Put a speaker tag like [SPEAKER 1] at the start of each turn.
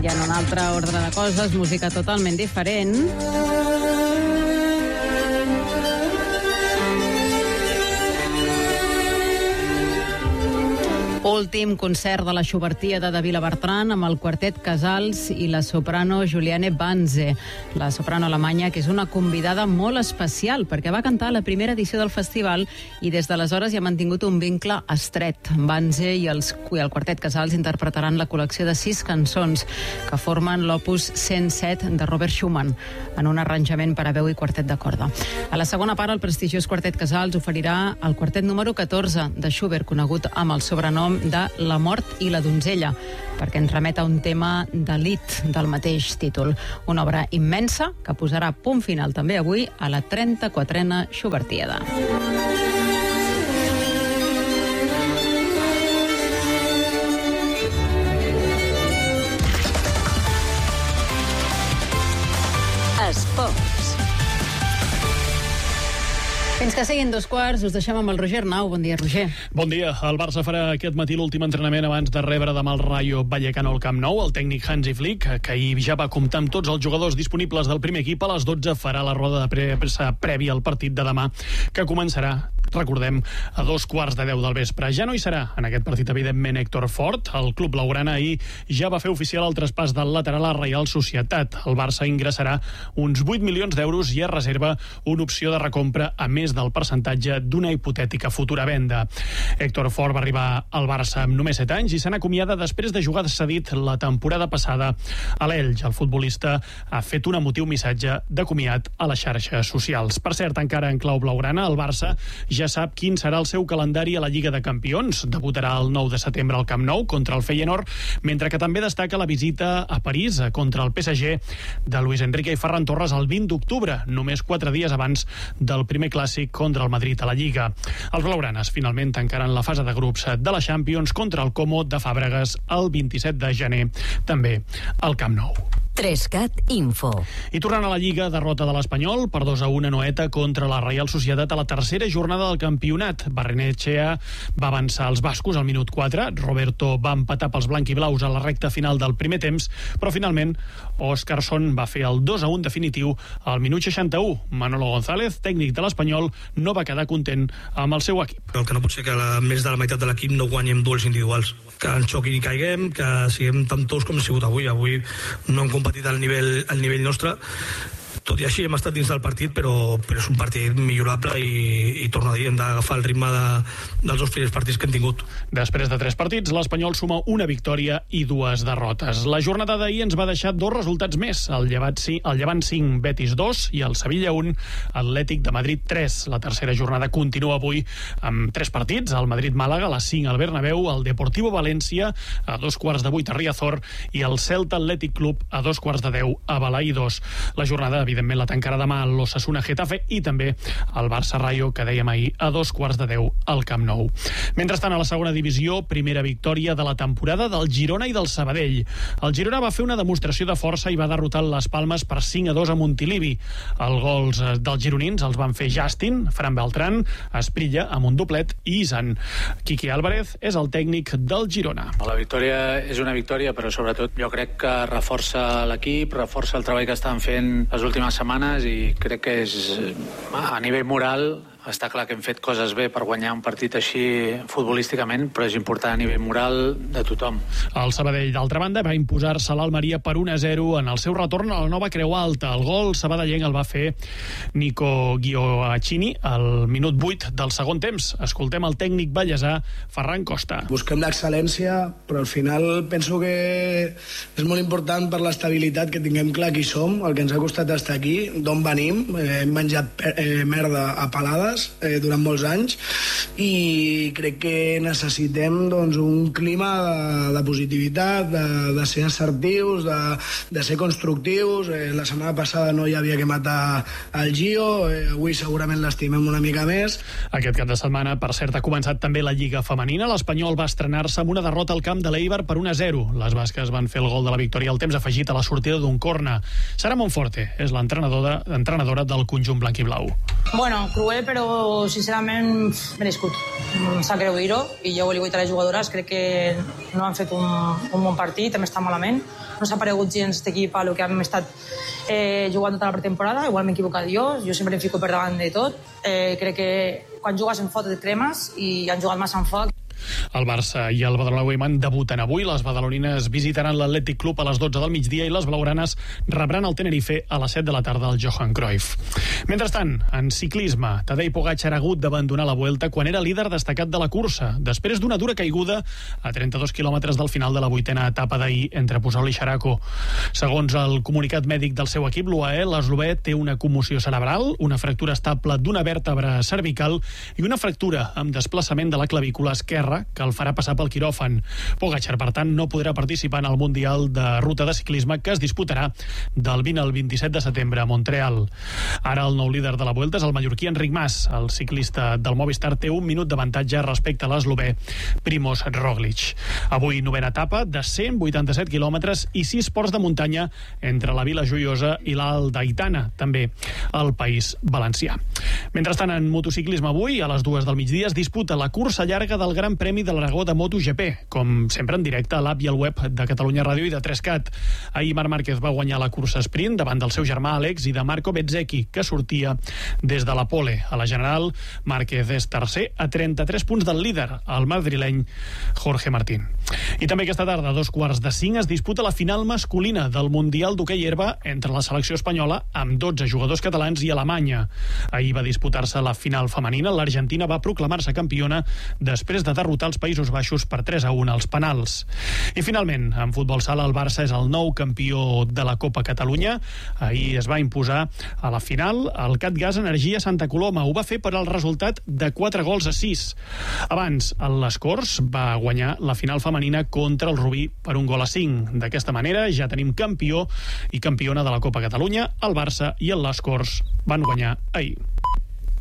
[SPEAKER 1] I en un altre ordre de coses, música totalment diferent. Últim concert de la Schubertiada de Vilabertran amb el quartet Casals i la soprano Juliane Banze, la soprano alemanya, que és una convidada molt especial perquè va cantar a la primera edició del festival i des d'aleshores hi ha mantingut un vincle estret. Banze i el quartet Casals interpretaran la col·lecció de 6 cançons que formen l'opus 107 de Robert Schumann en un arranjament per a veu i quartet de corda. A la segona part, el prestigiós quartet Casals oferirà el quartet número 14 de Schubert, conegut amb el sobrenom de La mort i la donzella, perquè ens remet a un tema d'elit del mateix títol. Una obra immensa que posarà punt final també avui a la 34a Schubertiada. Esports. Fins que siguin 2:15, us deixem amb el Roger Arnau. Bon dia, Roger.
[SPEAKER 2] Bon dia. El Barça farà aquest matí l'últim entrenament abans de rebre demà el Rayo Vallecano al Camp Nou. El tècnic Hansi Flick, que ahir ja va comptar amb tots els jugadors disponibles del primer equip, a les 12 farà la roda de premsa prèvia al partit de demà, que començarà, recordem, a 2:15 del vespre. Ja no hi serà en aquest partit, evidentment, Héctor Fort. El club blaugrana ahir ja va fer oficial el traspàs del lateral a Reial Societat. El Barça ingressarà uns 8 milions d'euros i es reserva una opció de recompra a més del percentatge d'una hipotètica futura venda. Héctor Fort va arribar al Barça amb només 7 anys i se n'acomiada després de jugar cedit la temporada passada a l'Elx. El futbolista ha fet un emotiu missatge de comiat a les xarxes socials. Per cert, encara en clau blaugrana, el Barça ja sap quin serà el seu calendari a la Lliga de Campions. Debutarà el 9 de setembre al Camp Nou contra el Feyenoord, mentre que també destaca la visita a París contra el PSG de Luis Enrique i Ferran Torres el 20 d'octubre, només 4 dies abans del primer clàssic contra el Madrid a la Lliga. Els blaugranes finalment tancaran la fase de grups de la Champions contra el Como de Fàbregas el 27 de gener, també al Camp Nou.
[SPEAKER 3] 3CAT Info.
[SPEAKER 2] I tornant a la Lliga, derrota de l'Espanyol per 2-1 a Noeta contra la Reial Societat a la tercera jornada del campionat. Barrenetxea va avançar als bascos al minut 4, Roberto va empatar pels blanquiblaus a la recta final del primer temps, però finalment Óscarson va fer el 2-1 definitiu al minut 61. Manolo González, tècnic de l'Espanyol, no va quedar content amb el seu equip.
[SPEAKER 4] El que no pot ser que més de la meitat de l'equip no guanyem duels individuals, que ens xoquin i caiguem, que siguem tan tous com hem sigut avui. Avui no hem competit al nivell nostre. Tot i així hem estat dins del partit, però és un partit millorable i torno a dir, hem d'agafar el ritme dels 2 primers partits que hem tingut.
[SPEAKER 2] Després de 3 partits, l'Espanyol suma una victòria i 2 derrotes. La jornada d'ahir ens va deixar 2 resultats més, el Llevant 5, Betis 2 i el Sevilla 1, Atlètic de Madrid 3. La tercera jornada continua avui amb 3 partits, el Madrid-Màlaga a les 5 al Bernabéu, el Deportivo València a 7:15 a Riazor i el Celta Atlètic Club a 10:15 a Balaïdos. La jornada, evidentment, la tancarà demà l'Osasuna Getafe i també el Barça Rayo, que dèiem ahir, a 2:15 al Camp Nou. Mentrestant, a la segona divisió, primera victòria de la temporada del Girona i del Sabadell. El Girona va fer una demostració de força i va derrotar les Palmes per 5-2 a Montilivi. Els gols dels gironins els van fer Justin, Fran Beltrán, Esprilla amb un doblet i Isan. Quique Álvarez és el tècnic del Girona.
[SPEAKER 5] La victòria és una victòria, però sobretot jo crec que reforça l'equip, reforça el treball que estan fent les últimes setmanes i crec que és a nivell moral. Està clar que hem fet coses bé per guanyar un partit així futbolísticament, però és important a nivell moral de tothom.
[SPEAKER 2] El Sabadell, d'altra banda, va imposar-se a l'Almeria per 1-0 en el seu retorn a la nova Creu Alta. El gol sabadellenc el va fer Nico Gioacchini al minut 8 del segon temps. Escoltem el tècnic ballesà Ferran Costa.
[SPEAKER 6] Busquem l'excel·lència, però al final penso que és molt important per l'estabilitat que tinguem clar qui som, el que ens ha costat estar aquí, d'on venim. Hem menjat merda a palades durant molts anys i crec que necessitem un clima de positivitat, de ser assertius, de ser constructius. La setmana passada no hi havia que matar el Gio, avui segurament l'estimem una mica més.
[SPEAKER 2] Aquest cap de setmana, per cert, ha començat també la Lliga Femenina. L'Espanyol va estrenar-se amb una derrota al camp de l'Eibar per 1-0. Les basques van fer el gol de la victòria al temps afegit a la sortida d'un corna. Sara Monforte és l'entrenadora del conjunt blanc i blau.
[SPEAKER 7] Bueno, cruel, pero sincerament, merescut. Em sap greu dir-ho, i jo li vull a les jugadores, crec que no han fet un bon partit, hem estat malament, no s'ha paregut gens aquest equip a el que hem estat jugant tota la pretemporada, igual m'he equivocat jo sempre em fico per davant de tot, crec que quan jugues en foc et cremes i han jugat massa en foc.
[SPEAKER 2] El Barça i el Badalona Weimar debuten avui. Les badalonines visitaran l'Atlètic Club a les 12 del migdia i les blaugranes rebran el Tenerife a les 7 de la tarda al Johan Cruyff. Mentrestant, en ciclisme, Tadej Pogačar ha hagut d'abandonar la Vuelta quan era líder destacat de la cursa, després d'una dura caiguda a 32 quilòmetres del final de la 8a etapa d'ahir entre Pusol i Xaraco. Segons el comunicat mèdic del seu equip, l'UAE, l'eslovè té una commoció cerebral, una fractura estable d'una vèrtebra cervical i una fractura amb desplaçament de la clavícula esquerra que el farà passar pel quiròfan. Pogačar, per tant, no podrà participar en el Mundial de Ruta de Ciclisme que es disputarà del 20 al 27 de setembre a Montreal. Ara el nou líder de la Vuelta és el mallorquí Enric Mas. El ciclista del Movistar té un minut d'avantatge respecte a l'eslovè Primož Roglič. Avui, novena etapa de 187 quilòmetres i 6 ports de muntanya entre la Vila Joiosa i l'Alt d'Aitana, també al País Valencià. Mentrestant, en motociclisme avui, a les 2 del migdia, es disputa la cursa llarga del Gran Premi de l'Aragó de MotoGP, com sempre en directe a l'app i al web de Catalunya Ràdio i de 3CAT. Ahir Marc Márquez va guanyar la cursa sprint davant del seu germà Àlex i de Marco Bezzecchi, que sortia des de la pole. A la general, Márquez és tercer a 33 punts del líder, el madrileny Jorge Martín. I també aquesta tarda, a 4:45, es disputa la final masculina del Mundial d'hoquei herba entre la selecció espanyola amb 12 jugadors catalans i Alemanya. Ahir va disputar-se la final femenina. L'Argentina va proclamar-se campiona després de derrotar els Països Baixos per 3-1 als penals. I finalment, en futbol sala, el Barça és el nou campió de la Copa Catalunya. Ahir es va imposar a la final el CatGas Energia Santa Coloma. Ho va fer per al resultat de 4-6. Abans, l'Les Corts va guanyar la final femenina contra el Rubí per 1-5. D'aquesta manera ja tenim campió i campiona de la Copa Catalunya. El Barça i el Les Corts van guanyar ahir.